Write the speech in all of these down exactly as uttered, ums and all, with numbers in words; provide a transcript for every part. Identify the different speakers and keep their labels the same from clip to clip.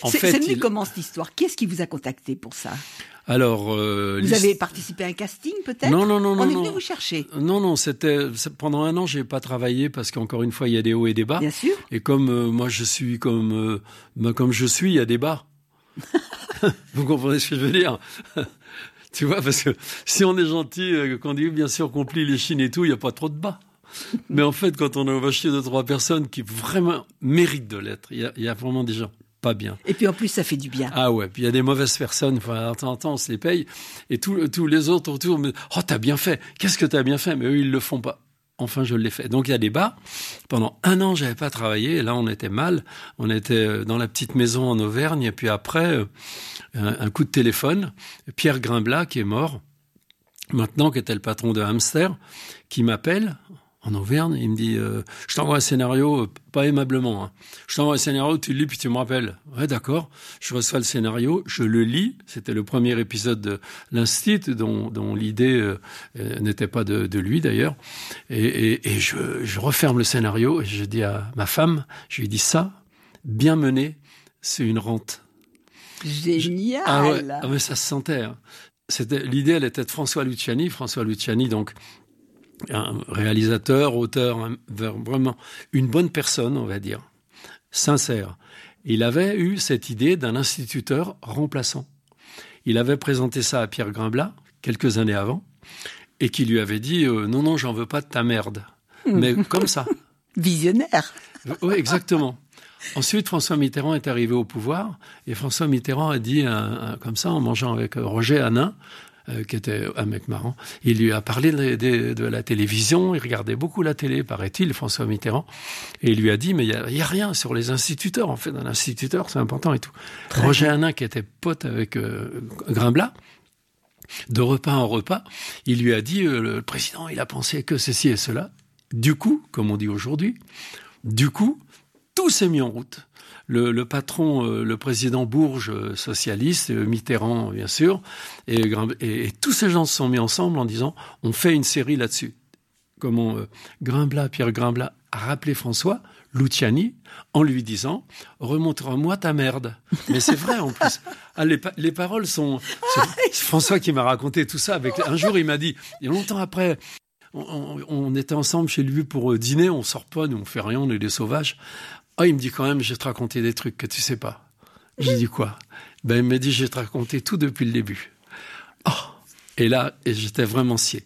Speaker 1: En
Speaker 2: c'est,
Speaker 1: fait,
Speaker 2: c'est venu
Speaker 1: il...
Speaker 2: comment cette histoire? Qui est-ce qui vous a contacté pour ça?
Speaker 1: Alors, euh,
Speaker 2: vous avez participé à un casting peut-être?
Speaker 1: Non, non, non,
Speaker 2: On
Speaker 1: non.
Speaker 2: est venu
Speaker 1: non.
Speaker 2: vous chercher.
Speaker 1: Non, non, c'était pendant un an, j'ai pas travaillé parce qu'encore une fois, il y a des hauts et des bas.
Speaker 2: Bien sûr.
Speaker 1: Et comme euh, moi, je suis comme euh, bah, comme je suis, il y a des bas. Vous comprenez ce que je veux dire? Tu vois, parce que si on est gentil, euh, qu'on dit bien sûr qu'on plie les chines et tout, il y a pas trop de bas. Mais en fait, quand on va chier deux trois personnes qui vraiment méritent de l'être, il y a, il y a vraiment des gens pas bien.
Speaker 2: Et puis en plus, ça fait du bien.
Speaker 1: Ah ouais, puis il y a des mauvaises personnes, enfin, de temps en temps, on se les paye, et tous tous les autres autour me disent « Oh, t'as bien fait, qu'est-ce que t'as bien fait ?» Mais eux, ils le font pas. Enfin, je l'ai fait. Donc, il y a des bas. Pendant un an, j'avais pas travaillé, et là, on était mal. On était dans la petite maison en Auvergne, et puis après, un, un coup de téléphone, Pierre Grimblat, qui est mort, maintenant, qui était le patron de Hamster, qui m'appelle... en Auvergne, il me dit euh, « Je t'envoie un scénario, euh, pas aimablement, hein. Je t'envoie un scénario, tu le lis, puis tu me rappelles. » Ouais, d'accord. Je reçois le scénario, je le lis. C'était le premier épisode de l'Institut, dont, dont l'idée euh, euh, n'était pas de, de lui, d'ailleurs. Et, et, et je, je referme le scénario, et je dis à ma femme, je lui dis ça, bien mené, c'est une rente.
Speaker 2: Génial.
Speaker 1: Je, ah ouais, ah mais ça se sentait. Hein. C'était, l'idée, elle était de François Luciani. François Luciani, donc... un réalisateur, auteur, un, vraiment une bonne personne, on va dire, sincère. Il avait eu cette idée d'un instituteur remplaçant. Il avait présenté ça à Pierre Grimblat, quelques années avant, et qui lui avait dit euh, « Non, non, j'en veux pas de ta merde. » Mais comme ça.
Speaker 2: Visionnaire.
Speaker 1: Oui, exactement. Ensuite, François Mitterrand est arrivé au pouvoir, et François Mitterrand a dit, un, un, comme ça, en mangeant avec Roger Hanin, Euh, qui était un mec marrant. Il lui a parlé de, de, de la télévision, il regardait beaucoup la télé, paraît-il, François Mitterrand, et il lui a dit, mais il y a, il y a rien sur les instituteurs, en fait, un instituteur, c'est important et tout. Très Roger Hanin, qui était pote avec euh, Grimblat, de repas en repas, il lui a dit, euh, le président, il a pensé que ceci et cela. Du coup, comme on dit aujourd'hui, du coup, tout s'est mis en route. Le, le patron, euh, le président Bourges, euh, socialiste, euh, Mitterrand, bien sûr, et, et, et tous ces gens se sont mis ensemble en disant « on fait une série là-dessus ». Comment euh, Grimblat, Pierre Grimblat a rappelé François Luciani en lui disant « remonte-moi ta merde ». Mais c'est vrai en plus. Ah, les, les paroles sont... C'est François qui m'a raconté tout ça. Avec, un jour, il m'a dit, il y a longtemps après... On, on, on était ensemble chez lui pour dîner, on sort pas, nous on fait rien, on est des sauvages. Ah, oh, il me dit quand même, je vais te raconter des trucs que tu sais pas. J'ai dit quoi? Ben, il m'a dit, je vais te raconter tout depuis le début. Oh. Et là, et j'étais vraiment scié.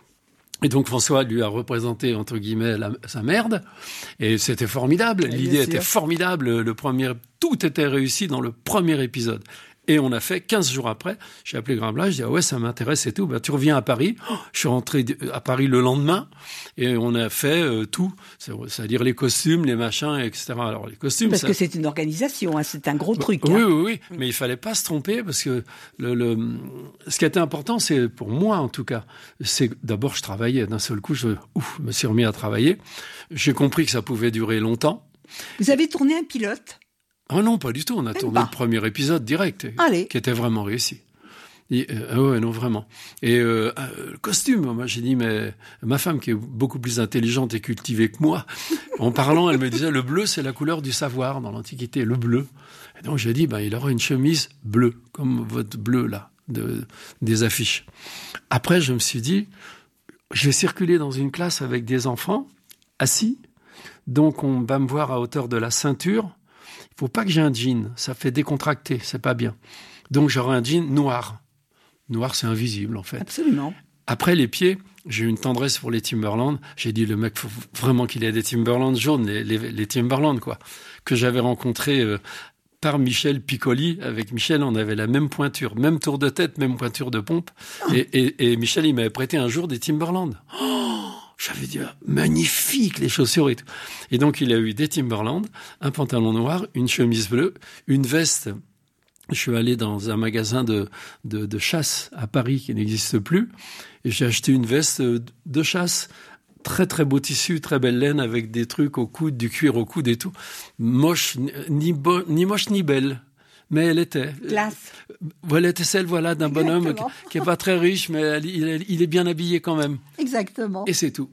Speaker 1: Et donc, François lui a représenté, entre guillemets, la, sa merde. Et c'était formidable. Oui, l'idée était formidable. Le premier, tout était réussi dans le premier épisode. Et on a fait quinze jours après, j'ai appelé Grimblat, je dis ah ouais, ça m'intéresse et tout. Ben, tu reviens à Paris. Oh, je suis rentré à Paris le lendemain et on a fait euh, tout, c'est-à-dire les costumes, les machins, et cetera. Alors les costumes,
Speaker 2: parce
Speaker 1: ça...
Speaker 2: que c'est une organisation, hein, c'est un gros truc.
Speaker 1: Oui,
Speaker 2: hein.
Speaker 1: oui, oui, mais il fallait pas se tromper parce que le, le ce qui était important, c'est pour moi en tout cas, c'est d'abord je travaillais. D'un seul coup, je ouf, me suis remis à travailler. J'ai compris que ça pouvait durer longtemps.
Speaker 2: Vous avez tourné un pilote?
Speaker 1: Ah non, pas du tout. On a Même tourné pas. le premier épisode direct,
Speaker 2: Allez.
Speaker 1: qui était vraiment réussi. Et, euh, ouais, non, vraiment. Et euh, euh, le costume, moi, j'ai dit, mais ma femme, qui est beaucoup plus intelligente et cultivée que moi, en parlant, elle me disait, le bleu, c'est la couleur du savoir dans l'Antiquité, le bleu. Et donc, j'ai dit, ben, il aura une chemise bleue, comme votre bleu, là, de, des affiches. Après, je me suis dit, je vais circuler dans une classe avec des enfants, assis, donc on va me voir à hauteur de la ceinture. Il faut pas que j'ai un jean, ça fait décontracté, c'est pas bien. Donc j'aurai un jean noir. Noir, c'est invisible en fait.
Speaker 2: Absolument.
Speaker 1: Après les pieds, j'ai eu une tendresse pour les Timberland. J'ai dit le mec, faut vraiment qu'il ait des Timberland jaunes, les, les, les Timberland quoi, que j'avais rencontrés euh, par Michel Piccoli. Avec Michel, on avait la même pointure, même tour de tête, même pointure de pompe. Et, et, et Michel, il m'avait prêté un jour des Timberland. Oh, j'avais dit, magnifique, les chaussures et tout. Et donc, il a eu des Timberland, un pantalon noir, une chemise bleue, une veste. Je suis allé dans un magasin de, de, de chasse à Paris qui n'existe plus. Et j'ai acheté une veste de chasse. Très, très beau tissu, très belle laine avec des trucs au coude, du cuir au coude et tout. Moche, ni, bo, ni moche, ni belle. Mais elle était...
Speaker 2: Classe.
Speaker 1: Euh, elle était celle, voilà, d'un bonhomme qui, qui est pas très riche, mais elle, il, il est bien habillé quand même.
Speaker 2: Exactement.
Speaker 1: Et c'est tout.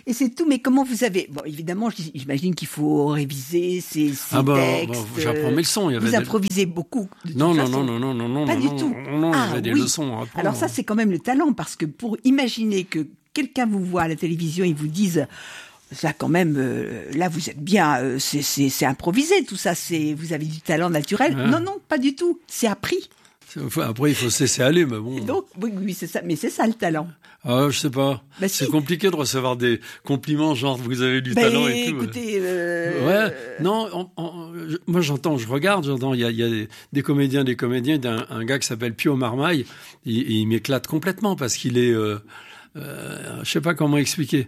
Speaker 2: Et c'est tout, mais comment vous avez... Bon, évidemment, j'imagine qu'il faut réviser ces, ces
Speaker 1: ah bah,
Speaker 2: textes.
Speaker 1: Bah, j'apprends mes leçons. Il y avait
Speaker 2: vous
Speaker 1: des...
Speaker 2: improvisez beaucoup, de
Speaker 1: non,
Speaker 2: toute
Speaker 1: non,
Speaker 2: façon.
Speaker 1: non, non, non, non,
Speaker 2: Pas
Speaker 1: non,
Speaker 2: du
Speaker 1: non,
Speaker 2: tout.
Speaker 1: Non, non,
Speaker 2: ah,
Speaker 1: il y avait des
Speaker 2: oui.
Speaker 1: leçons à apprendre.
Speaker 2: Alors ça, c'est quand même le talent, parce que pour imaginer que quelqu'un vous voit à la télévision et vous dise... Ça, quand même, euh, là, vous êtes bien, euh, c'est, c'est, c'est improvisé, tout ça, c'est, vous avez du talent naturel.
Speaker 1: Ouais.
Speaker 2: Non, non, pas du tout. C'est appris.
Speaker 1: Après, il faut se laisser aller, mais bon.
Speaker 2: Donc, oui, oui, c'est ça, mais c'est ça le talent.
Speaker 1: Ah, je sais pas.
Speaker 2: Bah,
Speaker 1: c'est
Speaker 2: si.
Speaker 1: compliqué de recevoir des compliments, genre vous avez du
Speaker 2: bah,
Speaker 1: talent et tout.
Speaker 2: Écoutez, euh...
Speaker 1: ouais, non, on, on, je, moi j'entends, je regarde, j'entends, il y a, il y a des, des comédiens, des comédiens, d'un un gars qui s'appelle Pio Marmaille, il, il m'éclate complètement parce qu'il est, euh, euh, je sais pas comment expliquer.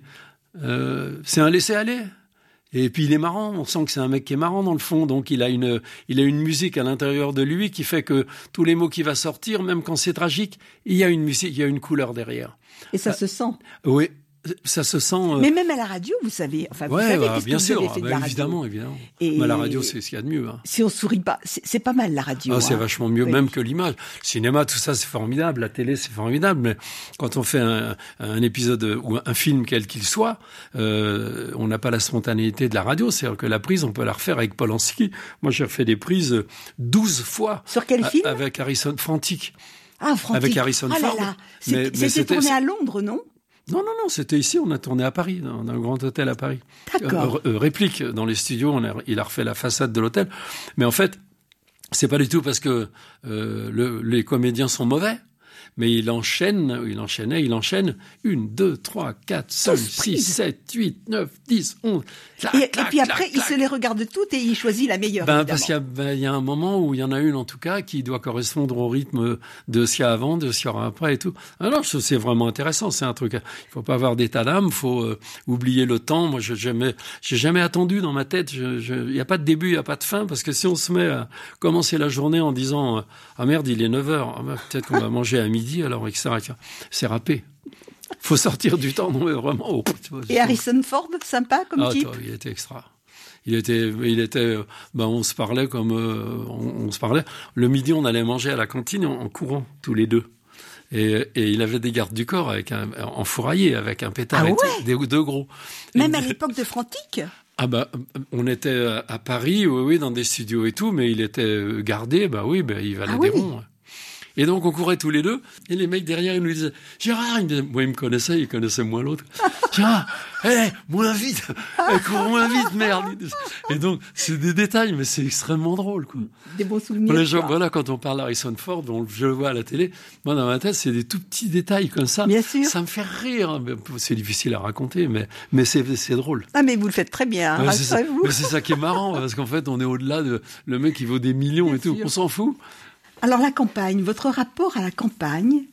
Speaker 1: Euh, c'est un laisser-aller. Et puis il est marrant, on sent que c'est un mec qui est marrant dans le fond, donc il a une, il a une musique à l'intérieur de lui qui fait que tous les mots qui va sortir, même quand c'est tragique, il y a une musique, il y a une couleur derrière.
Speaker 2: Et ça
Speaker 1: euh,
Speaker 2: se sent.
Speaker 1: Oui. Ça se sent. Euh...
Speaker 2: Mais même à la radio, vous savez. Enfin, vous
Speaker 1: ouais,
Speaker 2: savez
Speaker 1: bah,
Speaker 2: qu'est-ce
Speaker 1: bien
Speaker 2: que
Speaker 1: sûr,
Speaker 2: vous avez fait
Speaker 1: bah,
Speaker 2: de la radio.
Speaker 1: évidemment, évidemment.
Speaker 2: Et
Speaker 1: mais la radio, c'est ce qu'il y a de mieux. Hein.
Speaker 2: Si on sourit pas, c'est, c'est pas mal la radio.
Speaker 1: Ah,
Speaker 2: hein.
Speaker 1: c'est vachement mieux, oui. Même que l'image. Cinéma, tout ça, c'est formidable. La télé, c'est formidable. Mais quand on fait un, un épisode ou un film quel qu'il soit, euh, on n'a pas la spontanéité de la radio. C'est-à-dire que la prise, on peut la refaire avec Polanski. Moi, j'ai refait des prises douze fois.
Speaker 2: Sur quel
Speaker 1: a,
Speaker 2: film?
Speaker 1: Avec Harrison Frantic.
Speaker 2: Ah, Frantic.
Speaker 1: Avec Harrison
Speaker 2: ah
Speaker 1: Ford.
Speaker 2: Là là.
Speaker 1: Mais,
Speaker 2: mais c'était, c'était tourné à Londres, non?
Speaker 1: Non, non, non, c'était ici, on a tourné à Paris, dans un grand hôtel à Paris.
Speaker 2: D'accord.
Speaker 1: Euh, euh, réplique, dans les studios, on a, il a refait la façade de l'hôtel. Mais en fait, c'est pas du tout parce que euh, le, les comédiens sont mauvais, mais il enchaîne, il enchaînait, il enchaîne une, deux, trois, quatre, cinq, six, sept, huit, neuf, dix, onze. Clac,
Speaker 2: et,
Speaker 1: clac,
Speaker 2: et puis après,
Speaker 1: clac,
Speaker 2: il se les regarde toutes et il choisit la meilleure.
Speaker 1: Ben, parce qu'il y a, ben, il y a un moment où il y en a une, en tout cas, qui doit correspondre au rythme de ce qu'il y a avant, de ce qu'il y aura après et tout. Alors, c'est vraiment intéressant. C'est un truc, il faut pas avoir d'état d'âme, faut euh, oublier le temps. Moi, je jamais, j'ai jamais attendu dans ma tête. Je, je, il y a pas de début, il y a pas de fin, parce que si on se met à commencer la journée en disant, euh, ah merde, il est neuf heures, ah, ben, peut-être qu'on va manger à midi, alors, et cetera, c'est râpé. Faut sortir du temps, non, mais vraiment. Oh, tu vois,
Speaker 2: et Harrison Ford, sympa comme
Speaker 1: ah,
Speaker 2: type.
Speaker 1: Toi, il était extra. Il était, il était, ben on se parlait comme, euh, on, on se parlait. Le midi, on allait manger à la cantine en, en courant tous les deux. Et, et il avait des gardes du corps avec un, en fourraillé, avec un pétard,
Speaker 2: ah ouais
Speaker 1: et des deux gros.
Speaker 2: Même
Speaker 1: et,
Speaker 2: à l'époque de Frantic.
Speaker 1: Ah bah, on était à Paris, oui, oui, dans des studios et tout, mais il était gardé, bah oui, bah il valait
Speaker 2: ah
Speaker 1: des
Speaker 2: oui.
Speaker 1: ronds. Et donc, on courait tous les deux, et les mecs derrière, ils nous disaient, Gérard, ils me disaient, moi, ils me connaissaient, ils connaissaient moins l'autre. Gérard, hé, hey, moins vite, hey, cours moins vite, merde. Et donc, c'est des détails, mais c'est extrêmement drôle, quoi.
Speaker 2: Des bons souvenirs.
Speaker 1: Les gens, voilà, quand on parle d'Harrison Ford, on, je le vois à la télé, moi, dans ma tête, c'est des tout petits détails comme ça.
Speaker 2: Bien sûr.
Speaker 1: Ça me fait rire. C'est difficile à raconter, mais, mais c'est, c'est drôle.
Speaker 2: Ah, mais vous le faites très bien, hein,
Speaker 1: ouais, c'est, ça,
Speaker 2: vous.
Speaker 1: mais c'est ça qui est marrant, parce qu'en fait, on est au-delà de, le mec, il vaut des millions Bien et tout. Sûr. On s'en fout.
Speaker 2: Alors la campagne, votre rapport à la campagne,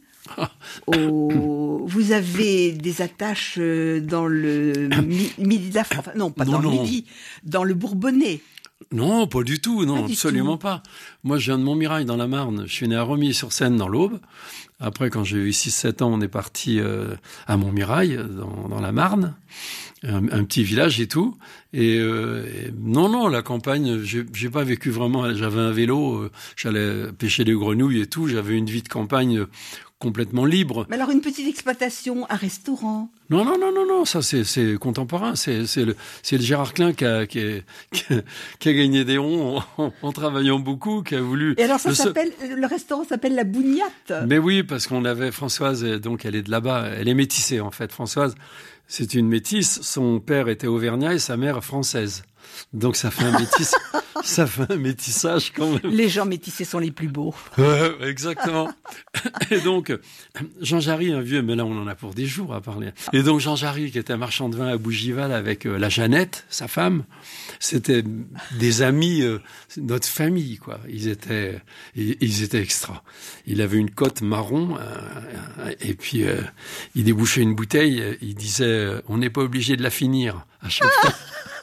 Speaker 2: au... vous avez des attaches dans le mi- midi de la France, enfin, non pas non, dans non. le midi, dans le Bourbonnais.
Speaker 1: Non, pas du tout, non,
Speaker 2: pas
Speaker 1: absolument
Speaker 2: tout.
Speaker 1: pas. Moi, je viens de Montmirail, dans la Marne. Je suis né à Romilly-sur-Seine, dans l'Aube. Après, quand j'ai eu six sept ans, on est parti euh, à Montmirail, dans, dans la Marne. Un, un petit village et tout. Et, euh, et non, non, la campagne, j'ai, j'ai pas vécu vraiment. J'avais un vélo, euh, j'allais pêcher des grenouilles et tout. J'avais une vie de campagne complètement libre.
Speaker 2: Mais alors une petite exploitation, un restaurant.
Speaker 1: Non, non, non, non, non, ça c'est, c'est contemporain. C'est, c'est le, c'est le Gérard Klein qui a, qui a, qui a, qui a gagné des ronds en, en, en travaillant beaucoup, qui a voulu.
Speaker 2: Et alors ça
Speaker 1: le
Speaker 2: s'appelle, se... le restaurant s'appelle La Bougnate.
Speaker 1: Mais oui, parce qu'on avait Françoise, donc elle est de là-bas, elle est métissée en fait, Françoise. C'est une métisse. Son père était auvergnat et sa mère française. Donc ça fait un métis, ça fait un métissage quand même.
Speaker 2: Les gens métissés sont les plus beaux.
Speaker 1: Ouais, exactement. Et donc Jean Jarry, un vieux, mais là on en a pour des jours à parler. Et donc Jean Jarry, qui était marchand de vin à Bougival avec euh, la Jeannette, sa femme, c'était des amis, euh, notre famille quoi. Ils étaient, ils, ils étaient extra. Il avait une cotte marron euh, et puis euh, il débouchait une bouteille. Il disait, on n'est pas obligé de la finir à chaque fois.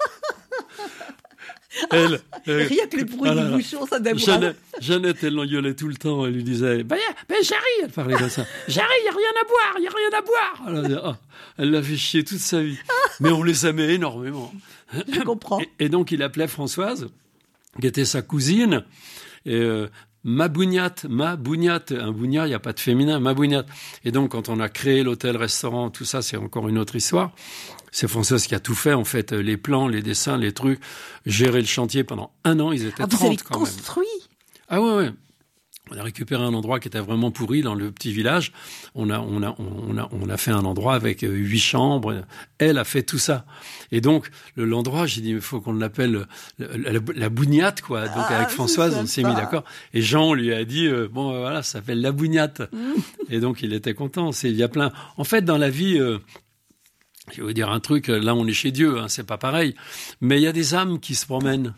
Speaker 1: Elle, elle,
Speaker 2: rien que le bruit du bouchon, ça doit
Speaker 1: Jeannette, Jeannette, elle l'engueulait tout le temps. Elle lui disait, ben, ben Jarry, elle parlait comme ça. Jarry, il n'y a rien à boire, il n'y a rien à boire. Elle, oh, elle l'a fait chier toute sa vie. Mais on les aimait énormément.
Speaker 2: Je comprends.
Speaker 1: Et, et donc, il appelait Françoise, qui était sa cousine, et euh, ma bougnate, ma bougnate, un bougnat, il n'y a pas de féminin, ma bougnate. Et donc, quand on a créé l'hôtel-restaurant, tout ça, c'est encore une autre histoire. C'est Françoise qui a tout fait, en fait, les plans, les dessins, les trucs, gérer le chantier pendant un an, ils étaient
Speaker 2: ah,
Speaker 1: trente
Speaker 2: vous avez
Speaker 1: quand
Speaker 2: construit
Speaker 1: même. Ah ouais, ouais. On a récupéré un endroit qui était vraiment pourri dans le petit village. On a, on a, on a, on a fait un endroit avec huit chambres. Elle a fait tout ça. Et donc, le, l'endroit, j'ai dit, il faut qu'on l'appelle la, la, la Bougnate, quoi. Donc, ah, avec Françoise, on s'est mis d'accord. Et Jean lui a dit, euh, bon, euh, voilà, ça s'appelle la Bougnate. Mmh. Et donc, il était content. C'est, il y a plein. En fait, dans la vie, euh, je vais vous dire un truc. Là, on est chez Dieu, hein, c'est pas pareil. Mais il y a des âmes qui se promènent.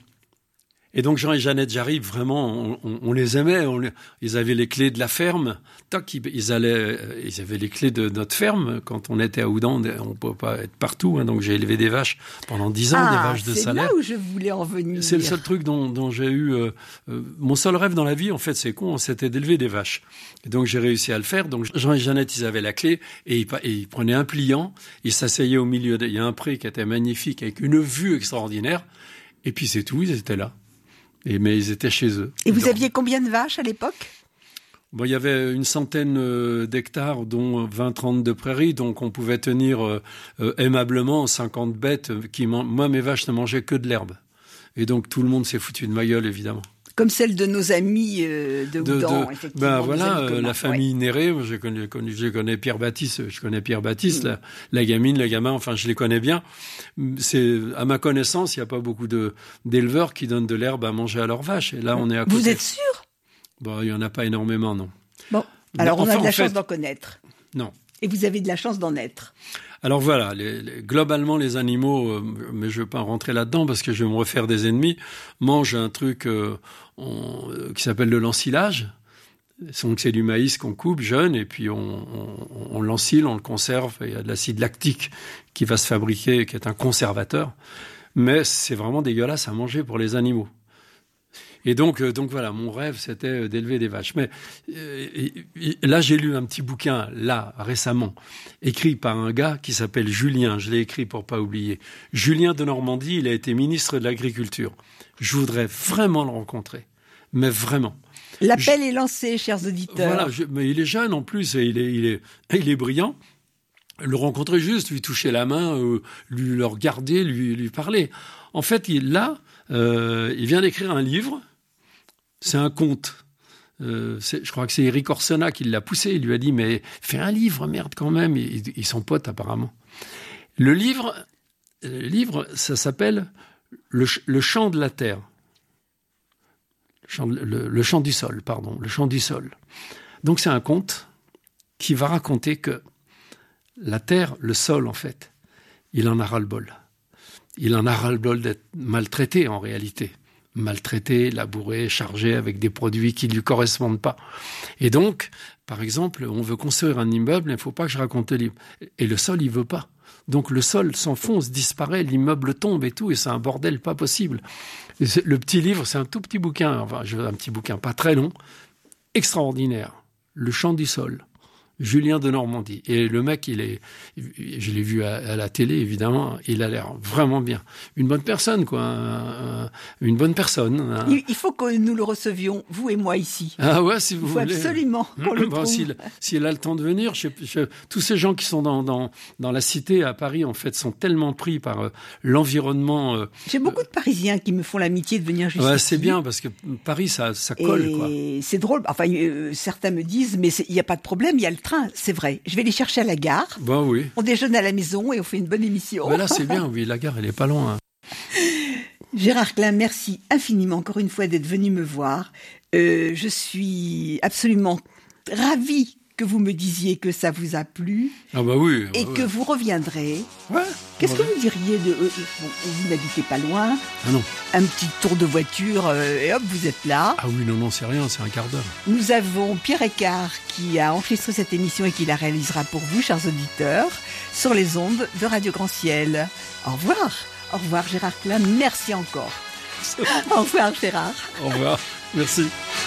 Speaker 1: Et donc Jean et Jeannette Jarry, vraiment, on, on, on les aimait. On les, ils avaient les clés de la ferme. Toc, ils, ils allaient, ils avaient les clés de notre ferme. Quand on était à Oudan, on ne peut pas être partout. Hein, donc j'ai élevé des vaches pendant dix ans,
Speaker 2: ah,
Speaker 1: des vaches de salaire.
Speaker 2: C'est là où je voulais en venir.
Speaker 1: C'est le seul truc dont, dont j'ai eu. Euh, euh, mon seul rêve dans la vie, en fait, c'est con, c'était d'élever des vaches. Et donc j'ai réussi à le faire. Donc Jean et Jeannette, ils avaient la clé et ils, et ils prenaient un pliant. Ils s'asseyaient au milieu. De, il y a un pré qui était magnifique avec une vue extraordinaire. Et puis c'est tout. Ils étaient là. Et, mais ils étaient chez eux.
Speaker 2: Et vous donc, aviez combien de vaches à l'époque ?
Speaker 1: Bon, il y avait une centaine euh, d'hectares, dont vingt trente de prairies, donc on pouvait tenir euh, euh, aimablement cinquante bêtes. Qui man... Moi, mes vaches ne mangeaient que de l'herbe. Et donc tout le monde s'est foutu de ma gueule, évidemment.
Speaker 2: Comme celle de nos amis euh, de Oudan, de, effectivement.
Speaker 1: Ben voilà, euh, la famille ouais. Néré, je connais, je connais Pierre Baptiste, je connais Pierre Baptiste, mmh. la, la gamine, le gamin, enfin je les connais bien. C'est à ma connaissance, il n'y a pas beaucoup de d'éleveurs qui donnent de l'herbe à manger à leurs vaches. Et là, on est à côté.
Speaker 2: Vous êtes sûr ?
Speaker 1: Bon, il y en a pas énormément, non.
Speaker 2: Bon, alors
Speaker 1: Mais,
Speaker 2: on
Speaker 1: enfin,
Speaker 2: a de la
Speaker 1: en
Speaker 2: chance
Speaker 1: fait,
Speaker 2: d'en connaître.
Speaker 1: Non.
Speaker 2: Et vous avez de la chance d'en être.
Speaker 1: Alors voilà, les, les, globalement, les animaux, euh, mais je ne vais pas rentrer là-dedans parce que je vais me refaire des ennemis, mangent un truc euh, on, euh, qui s'appelle le l'ensilage. Donc c'est du maïs qu'on coupe jeune et puis on, on, on l'ensile, on le conserve. Il y a de l'acide lactique qui va se fabriquer, qui est un conservateur. Mais c'est vraiment dégueulasse à manger pour les animaux. Et donc, euh, donc voilà, mon rêve, c'était d'élever des vaches. Mais euh, et, et, là, j'ai lu un petit bouquin, là, récemment, écrit par un gars qui s'appelle Julien. Je l'ai écrit pour pas oublier. Julien de Normandie, il a été ministre de l'Agriculture. Je voudrais vraiment le rencontrer. Mais vraiment.
Speaker 2: L'appel je, est lancé, chers auditeurs.
Speaker 1: Voilà, je, mais il est jeune en plus et il est, il est, il est brillant. Le rencontrer juste, lui toucher la main, euh, lui le regarder, lui, lui parler. En fait, il, là, euh, il vient d'écrire un livre. C'est un conte. Euh, c'est, je crois que c'est Eric Orsena qui l'a poussé. Il lui a dit, mais fais un livre, merde, quand même. Ils, ils sont potes, apparemment. Le livre, le livre ça s'appelle le, le chant de la terre. Le chant, le, le chant du sol, pardon. Le chant du sol. Donc, c'est un conte qui va raconter que la terre, le sol, en fait, il en a ras-le-bol. Il en a ras-le-bol d'être maltraité, en réalité. Maltraité, labouré, chargé avec des produits qui ne lui correspondent pas. Et donc, par exemple, on veut construire un immeuble, il ne faut pas que je raconte le livre. Et le sol, il ne veut pas. Donc le sol s'enfonce, disparaît, l'immeuble tombe et tout, et c'est un bordel pas possible. Et le petit livre, c'est un tout petit bouquin, enfin, un petit bouquin pas très long, extraordinaire. Le chant du sol. Julien de Normandie. Et le mec, il est, je l'ai vu à, à la télé, évidemment, il a l'air vraiment bien. Une bonne personne, quoi. Un, un, une bonne personne. Un...
Speaker 2: Il, il faut que nous le recevions, vous et moi, ici.
Speaker 1: Ah ouais, si vous
Speaker 2: voulez. Il faut absolument qu'on le
Speaker 1: bon,
Speaker 2: trouve.
Speaker 1: S'il, s'il a le temps de venir, je, je, tous ces gens qui sont dans, dans, dans la cité à Paris, en fait, sont tellement pris par euh, l'environnement. Euh,
Speaker 2: J'ai beaucoup de Parisiens qui me font l'amitié de venir jusqu'ici.
Speaker 1: Ouais, c'est bien, parce que Paris, ça, ça colle,
Speaker 2: et
Speaker 1: quoi.
Speaker 2: C'est drôle. Enfin, euh, certains me disent, mais il n'y a pas de problème, il y a le train, c'est vrai. Je vais les chercher à la gare.
Speaker 1: Bah oui.
Speaker 2: On déjeune à la maison et on fait une bonne émission.
Speaker 1: Bah là, c'est bien, oui, la gare, elle est pas loin.
Speaker 2: Gérard Klein, merci infiniment encore une fois d'être venu me voir. Euh, je suis absolument ravie que vous me disiez que ça vous a plu.
Speaker 1: Ah bah oui. Bah
Speaker 2: et
Speaker 1: oui.
Speaker 2: que vous reviendrez.
Speaker 1: Ouais.
Speaker 2: Qu'est-ce
Speaker 1: voilà.
Speaker 2: que vous diriez de... Euh, bon, vous n'habitez pas loin.
Speaker 1: Ah non.
Speaker 2: Un petit tour de voiture euh, et hop, vous êtes là.
Speaker 1: Ah oui, non, non, c'est rien, c'est un quart d'heure.
Speaker 2: Nous avons Pierre Eckart qui a enregistré cette émission et qui la réalisera pour vous, chers auditeurs, sur les ondes de Radio Grand Ciel. Au revoir. Au revoir Gérard Klein, merci encore. Au revoir Gérard.
Speaker 1: Au revoir, merci.